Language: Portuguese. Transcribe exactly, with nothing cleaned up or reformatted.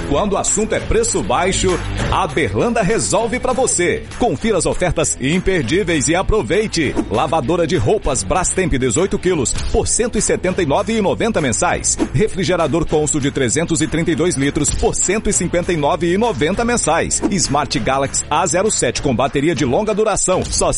Quando o assunto é preço baixo, a Berlanda resolve pra você. Confira as ofertas imperdíveis e aproveite. Lavadora de roupas Brastemp dezoito quilos por cento e setenta e nove reais e noventa centavos mensais. Refrigerador Consul de trezentos e trinta e dois litros por cento e cinquenta e nove reais e noventa centavos mensais. Smart Galaxy A zero sete com bateria de longa duração, só